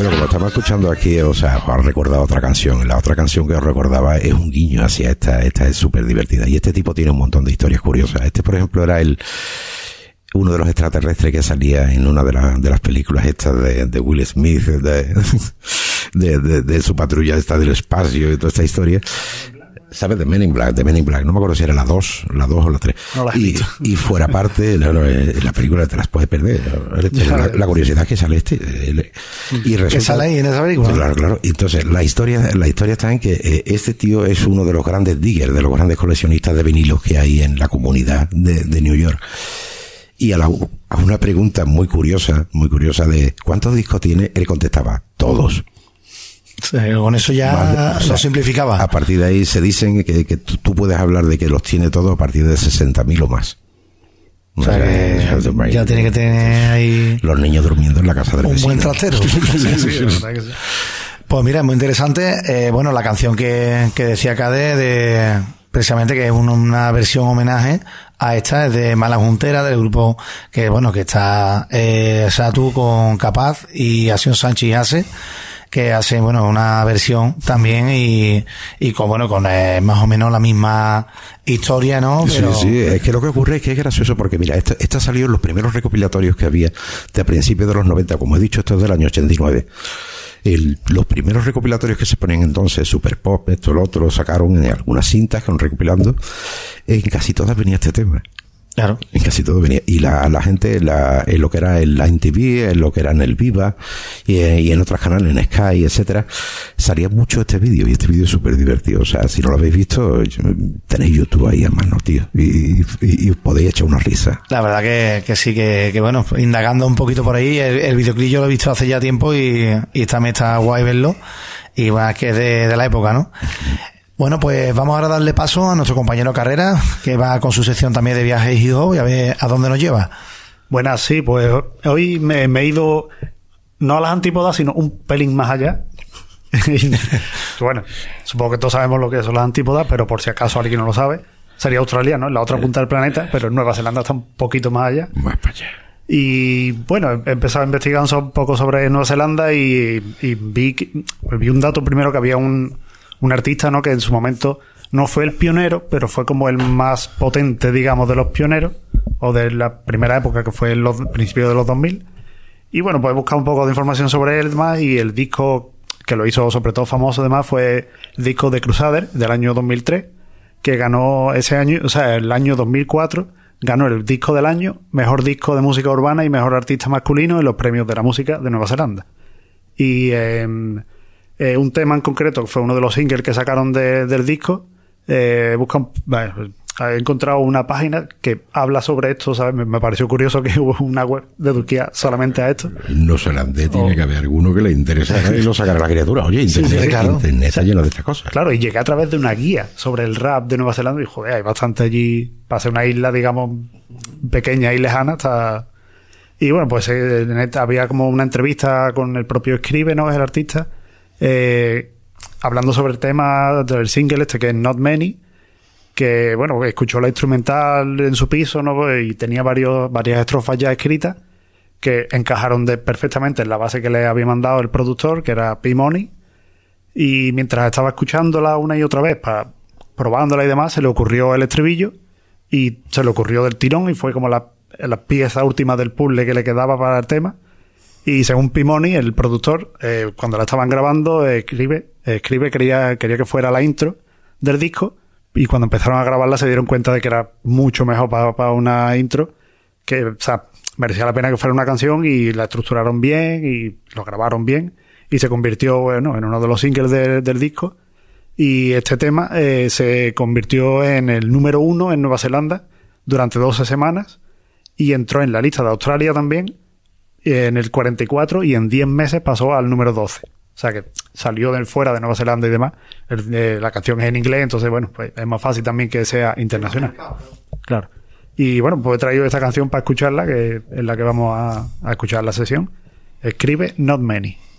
Pero como estamos escuchando aquí, o sea, os han recordado otra canción. La otra canción que os recordaba es un guiño hacia esta es súper divertida. Y este tipo tiene un montón de historias curiosas. Este, por ejemplo, era uno de los extraterrestres que salía en una de las películas estas de Will Smith, de su patrulla esta del espacio y toda esta historia. ¿Sabes? De Men in Black. No me acuerdo si era la 2 o la 3. No la he visto. Y fuera parte, la película te las puedes perder. La curiosidad es que sale y resulta, que sale ahí en esa película. Claro. Y entonces, la historia está en que este tío es uno de los grandes diggers, de los grandes coleccionistas de vinilos que hay en la comunidad de New York. Y a una pregunta muy curiosa de ¿cuántos discos tiene? Él contestaba, todos. Sí, con eso ya lo simplificaba. A partir de ahí se dicen que tú puedes hablar de que los tiene todos a partir de 60.000 o más. O sea que ya tiene que tener ahí los niños durmiendo en la casa del vecino. Un buen trastero. Sí. Pues mira, es muy interesante. Bueno, la canción que decía Cade, precisamente que es una versión homenaje a esta, es de Mala Juntera, del grupo que está Satu con Capaz y Acción Sánchez y Ace, que hace una versión también y con más o menos la misma historia, ¿no? Pero... Sí, es que lo que ocurre es que es gracioso porque mira, esto salió en los primeros recopilatorios que había de principios de los 90, como he dicho, esto es del año 89. Los primeros recopilatorios que se ponían entonces, Super Pop, esto, lo otro, sacaron en algunas cintas que van recopilando, en casi todas venía este tema. Claro. En casi todo venía. Y la gente, en lo que era el Line TV, en lo que era en el Viva, y en otros canales, en Sky, etcétera, salía mucho este vídeo, y este vídeo es súper divertido. O sea, si no lo habéis visto, tenéis YouTube ahí a mano, tío, y podéis echar una risa. La verdad que sí, que indagando un poquito por ahí, el videoclip yo lo he visto hace ya tiempo y también está guay verlo, y es que es de la época, ¿no? Bueno, pues vamos ahora a darle paso a nuestro compañero Carrera, que va con su sección también de viajes y hobby, a ver a dónde nos lleva. Buenas, sí, pues hoy me he ido no a las antípodas, sino un pelín más allá. Bueno, supongo que todos sabemos lo que son las antípodas, pero por si acaso alguien no lo sabe, sería Australia, ¿no? En la otra punta del planeta, pero Nueva Zelanda está un poquito más allá. Más para allá. Y bueno, he empezado a investigar un poco sobre Nueva Zelanda y vi un dato primero, que había un artista, ¿no?, que en su momento no fue el pionero, pero fue como el más potente, digamos, de los pioneros, o de la primera época, que fue en los principios de los 2000. Y bueno, pues he buscado un poco de información sobre él más, y el disco que lo hizo sobre todo famoso además fue el disco de Crusader del año 2003, que ganó ese año, o sea, el año 2004, ganó el disco del año, mejor disco de música urbana y mejor artista masculino en los premios de la música de Nueva Zelanda. Y un tema en concreto, que fue uno de los singles que sacaron del disco, he encontrado una página que habla sobre esto, ¿sabes? Me pareció curioso que hubo una web dedicada solamente a esto. No solamente tiene que haber alguno que le interesara y lo sacara a la criatura. Oye, Internet, claro. Internet está lleno de estas cosas. Claro, y llegué a través de una guía sobre el rap de Nueva Zelanda y, joder, hay bastante allí, para ser una isla, digamos, pequeña y lejana, está... Y bueno, pues había como una entrevista con el propio Scribe, ¿no?, es el artista, hablando sobre el tema del single este, que es Not Many, que bueno, escuchó la instrumental en su piso, ¿no?, y tenía varias estrofas ya escritas que encajaron perfectamente en la base que le había mandado el productor, que era P-Money, y mientras estaba escuchándola una y otra vez, probándola y demás, se le ocurrió el estribillo, y se le ocurrió del tirón, y fue como la pieza última del puzzle que le quedaba para el tema. Y según P-Money, el productor, cuando la estaban grabando, Scribe quería que fuera la intro del disco, y cuando empezaron a grabarla se dieron cuenta de que era mucho mejor para una intro, que, o sea, merecía la pena que fuera una canción, y la estructuraron bien y lo grabaron bien, y se convirtió, bueno, en uno de los singles del disco. Y este tema se convirtió en el número 1 en Nueva Zelanda durante 12 semanas, y entró en la lista de Australia también en el 44, y en 10 meses pasó al número 12. O sea que salió fuera de Nueva Zelanda y demás. La canción es en inglés, entonces bueno, pues es más fácil también que sea internacional. Claro. Y bueno, pues he traído esta canción para escucharla, que es la que vamos a escuchar la sesión. Escribe Not Many.